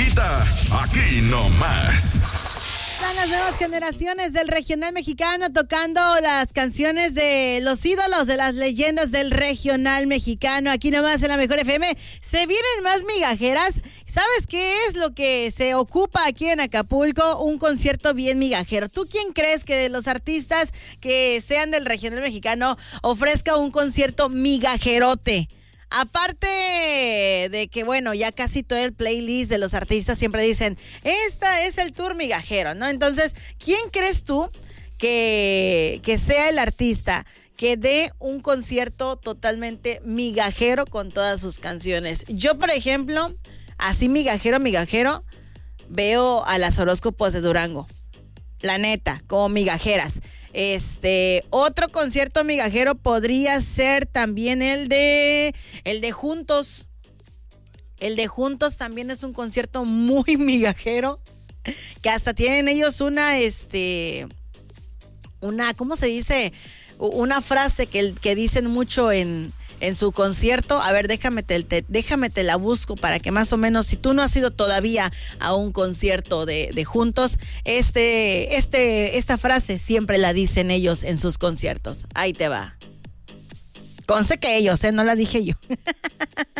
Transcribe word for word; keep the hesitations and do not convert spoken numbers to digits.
Orillita, aquí nomás. Están las nuevas generaciones del regional mexicano tocando las canciones de los ídolos, de las leyendas del regional mexicano. Aquí nomás en la Mejor F M se vienen más migajeras. ¿Sabes qué es lo que se ocupa aquí en Acapulco? Un concierto bien migajero. ¿Tú quién crees que de los artistas que sean del regional mexicano ofrezca un concierto migajerote? Aparte de que, bueno, ya casi todo el playlist de los artistas siempre dicen, esta es el tour migajero, ¿no? Entonces, ¿quién crees tú que, que sea el artista que dé un concierto totalmente migajero con todas sus canciones? Yo, por ejemplo, así migajero, migajero, veo a las horóscopos de Durango. La neta, como migajeras. Este, otro concierto migajero podría ser también el de el de Juntos. El de Juntos también es un concierto muy migajero, que hasta tienen ellos una este una, ¿cómo se dice? Una frase que, que dicen mucho en en su concierto. A ver, déjame te, te, déjame te la busco para que más o menos, si tú no has ido todavía a un concierto de, de Juntos, este, este, esta frase siempre la dicen ellos en sus conciertos. Ahí te va. Conste que ellos, ¿eh? No la dije yo.